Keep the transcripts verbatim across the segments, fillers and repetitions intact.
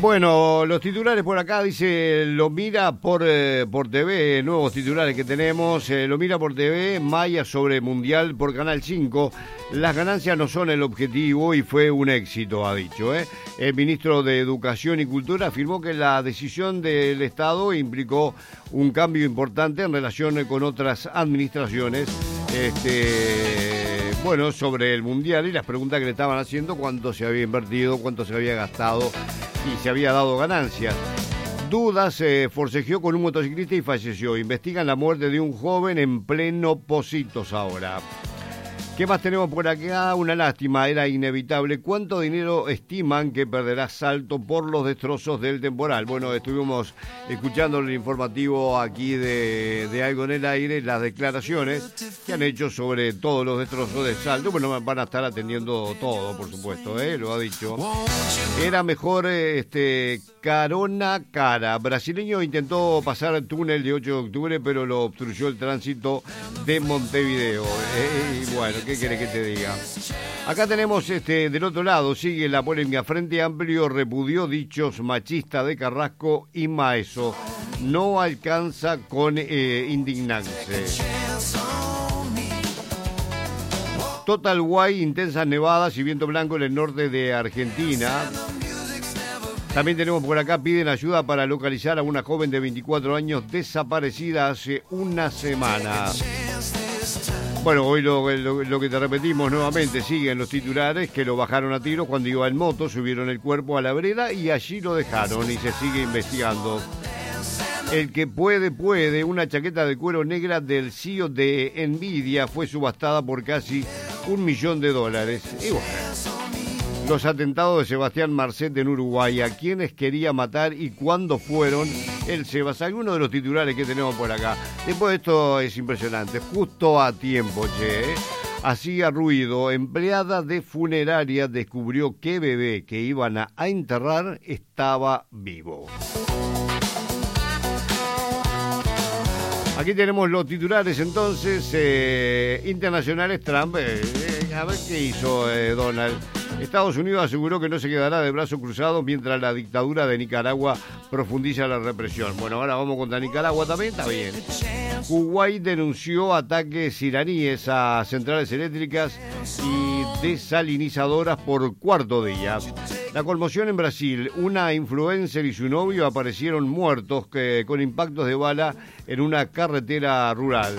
Bueno, los titulares por acá, dice, lo mira por, eh, por T V, nuevos titulares que tenemos, eh, lo mira por T V, Maya sobre Mundial por Canal cinco, las ganancias no son el objetivo y fue un éxito, ha dicho. ¿eh? El ministro de Educación y Cultura afirmó que la decisión del Estado implicó un cambio importante en relación con otras administraciones, este, bueno, sobre el Mundial y las preguntas que le estaban haciendo, cuánto se había invertido, cuánto se había gastado y se había dado ganancias. Dudas se eh, forcejeó con un motociclista y falleció. Investigan la muerte de un joven en pleno Pocitos ahora. ¿Qué más tenemos por acá? Una lástima, era inevitable. ¿Cuánto dinero estiman que perderá Salto por los destrozos del temporal? Bueno, estuvimos escuchando el informativo aquí de, de Algo en el Aire, las declaraciones que han hecho sobre todos los destrozos de Salto. Bueno, van a estar atendiendo todo, por supuesto, ¿eh? Lo ha dicho. Era mejor este Carona Cara. Brasileño intentó pasar el túnel de ocho de octubre, pero lo obstruyó el tránsito de Montevideo. Eh, y bueno, ¿qué quiere que te diga? Acá tenemos, este, del otro lado, sigue la polémica. Frente Amplio repudió dichos machistas de Carrasco y Maeso. No alcanza con eh, indignarse. Total Guay, intensas nevadas y viento blanco en el norte de Argentina. También tenemos por acá, piden ayuda para localizar a una joven de veinticuatro años desaparecida hace una semana. Bueno, hoy lo, lo, lo que te repetimos nuevamente, siguen los titulares que lo bajaron a tiros cuando iba en moto, subieron el cuerpo a la vereda y allí lo dejaron y se sigue investigando. El que puede, puede, una chaqueta de cuero negra del C E O de Nvidia fue subastada por casi un millón de dólares. Y bueno, los atentados de Sebastián Marcet en Uruguay, a quienes quería matar y cuándo fueron el Sebas. Algunos de los titulares que tenemos por acá. Después de esto es impresionante, justo a tiempo, che. ¿eh? Hacía ruido, empleada de funeraria descubrió que bebé que iban a, a enterrar estaba vivo. Aquí tenemos los titulares entonces, eh, internacionales. Trump, eh, eh, a ver qué hizo eh, Donald. Estados Unidos aseguró que no se quedará de brazos cruzados mientras la dictadura de Nicaragua profundiza la represión. Bueno, ahora vamos contra Nicaragua también, está bien. Kuwait denunció ataques iraníes a centrales eléctricas y desalinizadoras por cuarto día. La conmoción en Brasil, una influencer y su novio aparecieron muertos que, con impactos de bala en una carretera rural.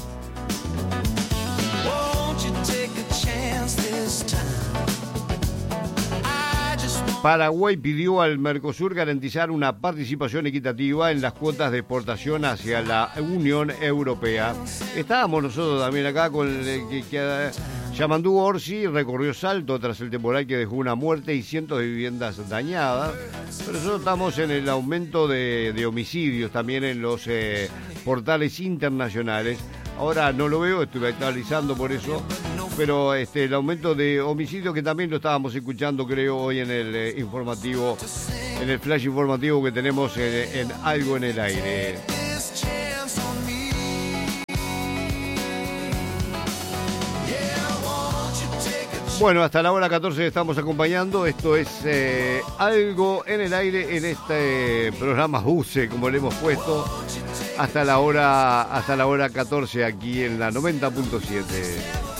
Paraguay pidió al Mercosur garantizar una participación equitativa en las cuotas de exportación hacia la Unión Europea. Estábamos nosotros también acá con el que, que Yamandú Orsi recorrió Salto tras el temporal que dejó una muerte y cientos de viviendas dañadas. Pero nosotros estamos en el aumento de, de homicidios también en los eh, portales internacionales. Ahora no lo veo, estuve actualizando por eso, pero este, el aumento de homicidios que también lo estábamos escuchando, creo, hoy en el eh, informativo, en el flash informativo que tenemos en, en Algo en el Aire. Bueno, hasta la hora catorce estamos acompañando. Esto es eh, Algo en el Aire en este programa U C E, como le hemos puesto, hasta la hora hasta la hora catorce aquí en la noventa punto siete.